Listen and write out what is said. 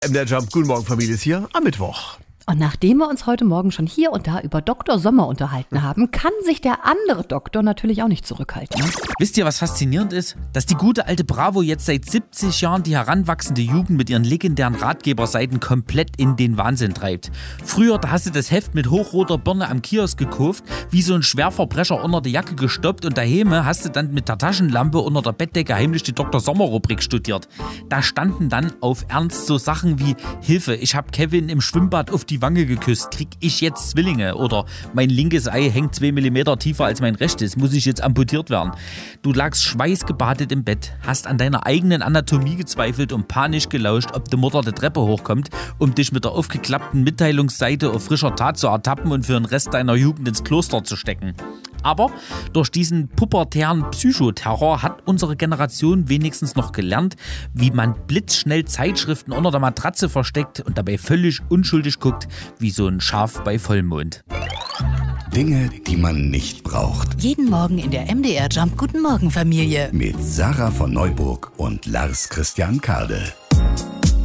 MDR Jump, guten Morgen Familie, ist hier am Mittwoch. Und nachdem wir uns heute Morgen schon hier und da über Dr. Sommer unterhalten haben, kann sich der andere Doktor natürlich auch nicht zurückhalten. Wisst ihr, was faszinierend ist? Dass die gute alte Bravo jetzt seit 70 Jahren die heranwachsende Jugend mit ihren legendären Ratgeberseiten komplett in den Wahnsinn treibt. Früher, da hast du das Heft mit hochroter Birne am Kiosk gekauft, wie so ein Schwerverbrecher unter die Jacke gestoppt und daheim hast du dann mit der Taschenlampe unter der Bettdecke heimlich die Dr. Sommer-Rubrik studiert. Da standen dann auf Ernst so Sachen wie Hilfe, ich hab Kevin im Schwimmbad auf die Wange geküsst, krieg ich jetzt Zwillinge? Oder mein linkes Ei hängt 2 mm tiefer als mein rechtes, muss ich jetzt amputiert werden? Du lagst schweißgebadet im Bett, hast an deiner eigenen Anatomie gezweifelt und panisch gelauscht, ob die Mutter die Treppe hochkommt, um dich mit der aufgeklappten Mitteilungsseite auf frischer Tat zu ertappen und für den Rest deiner Jugend ins Kloster zu stecken. Aber durch diesen pubertären Psychoterror hat unsere Generation wenigstens noch gelernt, wie man blitzschnell Zeitschriften unter der Matratze versteckt und dabei völlig unschuldig guckt, wie so ein Schaf bei Vollmond. Dinge, die man nicht braucht. Jeden Morgen in der MDR Jump Guten Morgen Familie. Mit Sarah von Neuburg und Lars Christian Kade.